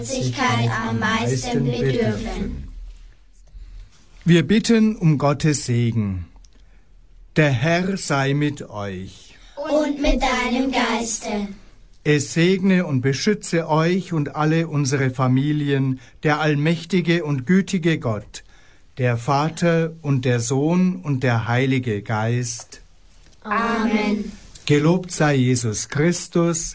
am meisten bedürfen. Wir bitten um Gottes Segen. Der Herr sei mit euch. Und mit deinem Geiste. Es segne und beschütze euch und alle unsere Familien, der allmächtige und gütige Gott, der Vater und der Sohn und der Heilige Geist. Amen. Gelobt sei Jesus Christus,